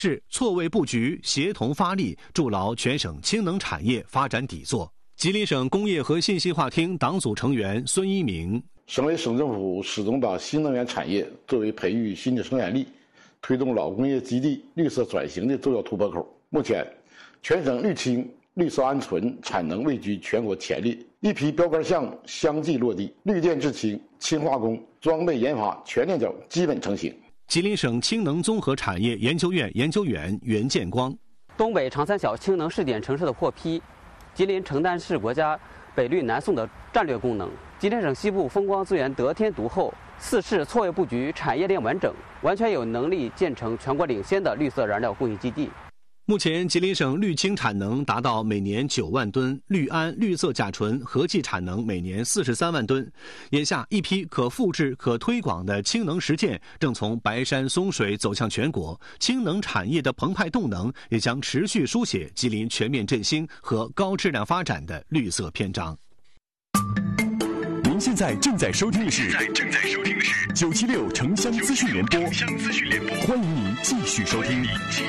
是错位布局、协同发力，筑牢全省氢能产业发展底座。吉林省工业和信息化厅党组成员孙一鸣： 省委省政府始终把新能源产业作为培育新的生产力、推动老工业基地绿色转型的重要突破口。目前，全省绿氢、绿色鹌鹑产能位居全国前列，一批标杆项目相继落地，绿电制氢、氢化工装备研发全链条基本成型。 吉林省氢能综合产业研究院研究员袁建光： 东北长三角氢能试点城市的获批，吉林承担是国家北绿南送的战略功能。吉林省西部风光资源得天独厚，4市错位布局，产业链完整，完全有能力建成全国领先的绿色燃料供应基地。 目前，吉林省绿氢产能达到每年9万吨，氯胺、绿色甲醇合计产能每年43万吨。眼下，一批可复制、可推广的氢能实践正从白山松水走向全国，氢能产业的澎湃动能也将持续书写吉林全面振兴和高质量发展的绿色篇章。 您现在正在收听的是976城乡资讯联播，欢迎您继续收听。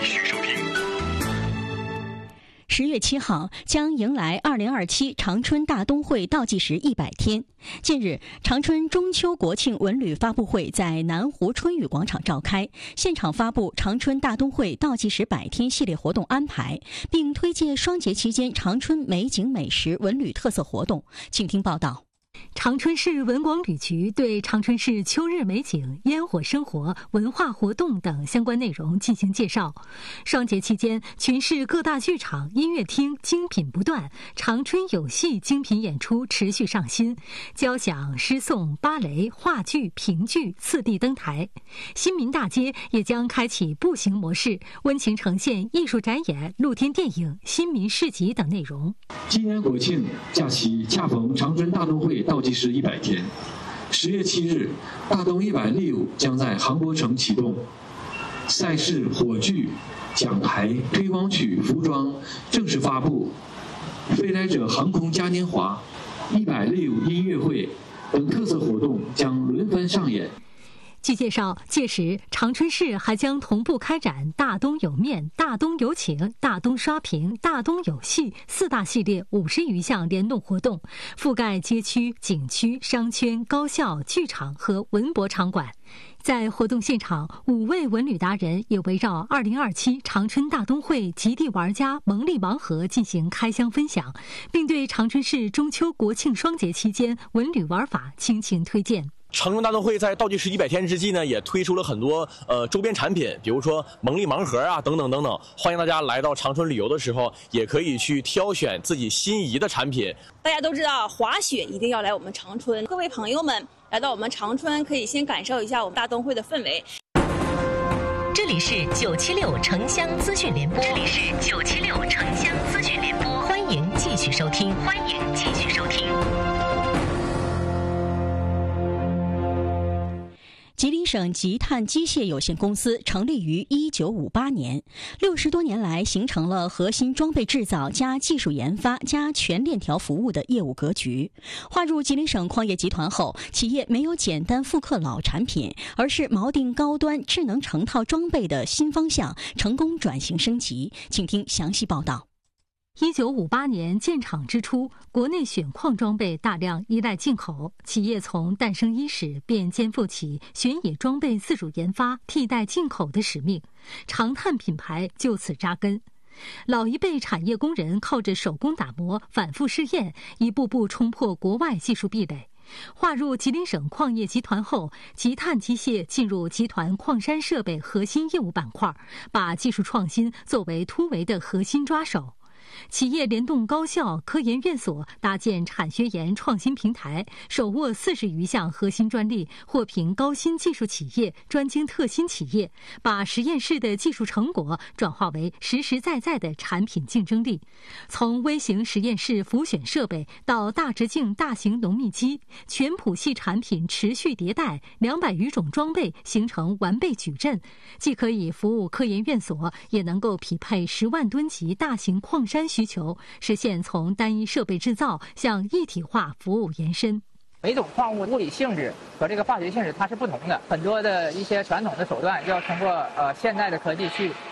10月7号将迎来2027长春大冬会倒计时100天。近日，长春中秋国庆文旅发布会在南湖春雨广场召开，现场发布长春大冬会倒计时100天系列活动安排，并推介双节期间长春美景美食文旅特色活动。请听报道。 长春市文广旅局对长春市秋日美景、烟火生活、文化活动等相关内容进行介绍。双节期间，全市各大剧场、音乐厅精品不断，长春有戏精品演出持续上新，交响、诗颂、芭蕾、话剧、评剧次第登台。新民大街也将开启步行模式，温情呈现艺术展演、露天电影、新民市集等内容。 今年国庆假期恰逢长春大冬会倒计时100天，10月7日，大冬100力舞将在杭国城启动。赛事、火炬、讲台、推广曲、服装正式发布，飞来者航空嘉年华、100力舞音乐会等特色活动将轮番上演。 据介绍，届时长春市还将同步开展大冬有面、大冬有请、大冬刷屏、大冬有戏4大系列50余项联动活动，覆盖街区、景区、商圈、高校、剧场和文博场馆。在活动现场，5位文旅达人也围绕2027长春大冬会极地玩家蒙力盲盒进行开箱分享，并对长春市中秋国庆双节期间文旅玩法倾情推荐。 长春大冬会在倒计时100天之际呢，也推出了很多周边产品，比如说蒙力盲盒啊，等等等等。欢迎大家来到长春旅游的时候，也可以去挑选自己心仪的产品。 大家都知道，滑雪一定要来我们长春，各位朋友们来到我们长春，可以先感受一下我们大冬会的氛围。 这里是976城乡资讯联播，欢迎继续收听。吉林省吉碳机械有限公司成立于1958年，60多年来形成了核心装备制造加技术研发加全链条服务的业务格局。划入吉林省矿业集团后，企业没有简单复刻老产品，而是锚定高端智能成套装备的新方向，成功转型升级。请听详细报道。 1958年建厂之初，国内选矿装备大量依赖进口，企业从诞生伊始便肩负起选野装备自主研发、替代进口的使命，长碳品牌就此扎根。老一辈产业工人靠着手工打磨、反复试验，一步步冲破国外技术壁垒。划入吉林省矿业集团后，吉碳机械进入集团矿山设备核心业务板块，把技术创新作为突围的核心抓手。企业联动高校、科研院所，搭建产学研创新平台，手握40余项核心专利，获评高新技术企业、专精特新企业，把实验室的技术成果转化为实实在在的产品竞争力。从微型实验室浮选设备到大直径大型农密机，全谱系产品持续迭代，200余种装备形成完备矩阵，既可以服务科研院所，也能够匹配10万吨级大型矿山需求，实现从单一设备制造向一体化服务延伸。 每种矿物物理性质和这个化学性质它是不同的，很多的一些传统的手段要通过现代的科技去